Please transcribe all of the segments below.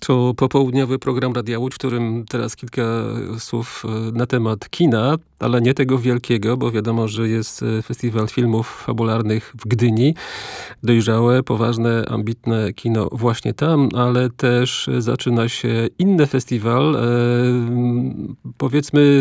To popołudniowy program Radia Łódź, w którym teraz kilka słów na temat kina, ale nie tego wielkiego, bo wiadomo, że jest festiwal filmów fabularnych w Gdyni. Dojrzałe, poważne, ambitne kino właśnie tam, ale też zaczyna się inny festiwal, powiedzmy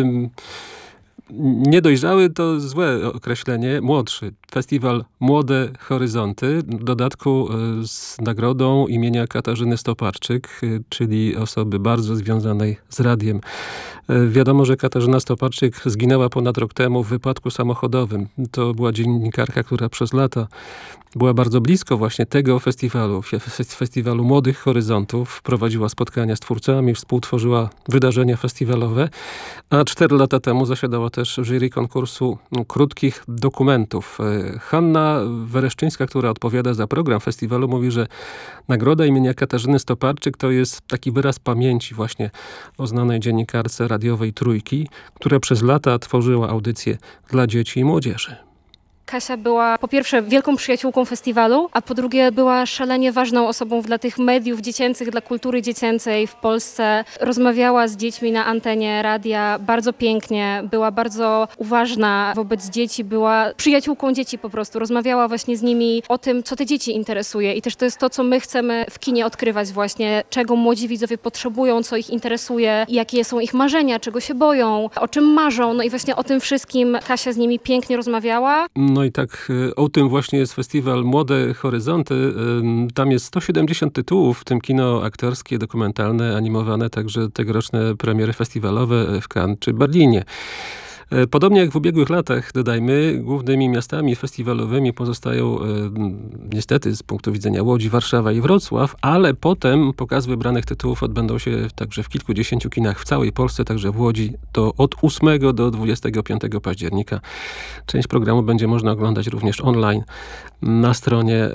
niedojrzały to złe określenie, młodszy. Festiwal Młode Horyzonty, w dodatku z nagrodą imienia Katarzyny Stoparczyk, czyli osoby bardzo związanej z radiem. Wiadomo, że Katarzyna Stoparczyk zginęła ponad rok temu w wypadku samochodowym. To była dziennikarka, która przez lata była bardzo blisko właśnie tego festiwalu Młodych Horyzontów. Prowadziła spotkania z twórcami, współtworzyła wydarzenia festiwalowe, a 4 lata temu zasiadała też w jury konkursu krótkich dokumentów. Hanna Wereszczyńska, która odpowiada za program festiwalu, mówi, że nagroda imienia Katarzyny Stoparczyk to jest taki wyraz pamięci właśnie o znanej dziennikarce radiowej Trójki, która przez lata tworzyła audycje dla dzieci i młodzieży. Kasia była po pierwsze wielką przyjaciółką festiwalu, a po drugie była szalenie ważną osobą dla tych mediów dziecięcych, dla kultury dziecięcej w Polsce. Rozmawiała z dziećmi na antenie radia bardzo pięknie, była bardzo uważna wobec dzieci, była przyjaciółką dzieci po prostu. Rozmawiała właśnie z nimi o tym, co te dzieci interesuje i też to jest to, co my chcemy w kinie odkrywać właśnie, czego młodzi widzowie potrzebują, co ich interesuje, jakie są ich marzenia, czego się boją, o czym marzą. No i właśnie o tym wszystkim Kasia z nimi pięknie rozmawiała. No i tak o tym właśnie jest festiwal Młode Horyzonty. Tam jest 170 tytułów, w tym kino aktorskie, dokumentalne, animowane, także tegoroczne premiery festiwalowe w Cannes czy Berlinie. Podobnie jak w ubiegłych latach, dodajmy, głównymi miastami festiwalowymi pozostają niestety z punktu widzenia Łodzi, Warszawa i Wrocław, ale potem pokaz wybranych tytułów odbędą się także w kilkudziesięciu kinach w całej Polsce, także w Łodzi. To od 8 do 25 października. Część programu będzie można oglądać również online na stronie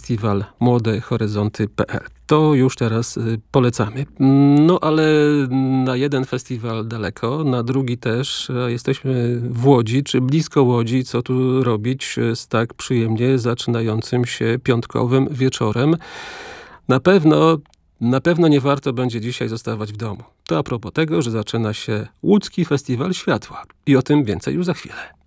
festiwalmłodehoryzonty.pl. To już teraz polecamy. No ale na jeden festiwal daleko, na drugi też. Jesteśmy w Łodzi, czy blisko Łodzi. Co tu robić z tak przyjemnie zaczynającym się piątkowym wieczorem? Na pewno nie warto będzie dzisiaj zostawać w domu. To a propos tego, że zaczyna się Łódzki Festiwal Światła. I o tym więcej już za chwilę.